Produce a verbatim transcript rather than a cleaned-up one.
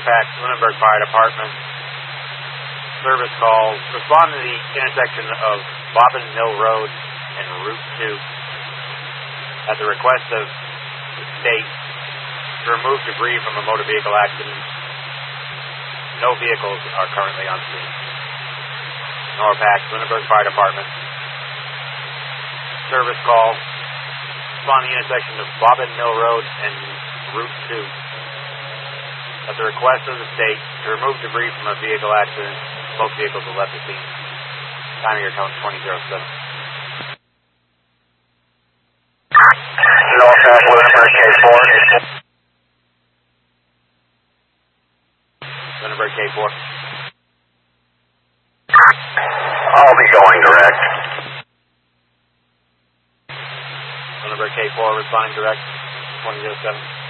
Norpac, Lunenburg Fire Department. Service call. Respond to the intersection of Bobbin Mill Road and Route two at the request of the state to remove debris from a motor vehicle accident. No vehicles are currently on scene. Norpac, Lunenburg Fire Department. Service call. Respond to the intersection of Bobbin Mill Road and Route two at the request of the state to remove debris from a vehicle accident. Both vehicles have left the scene. Time of your tone twenty oh seven. Norpac, Lunenburg K four. Lunenburg K four. I'll be going direct. Lunenburg K four responding direct twenty oh seven.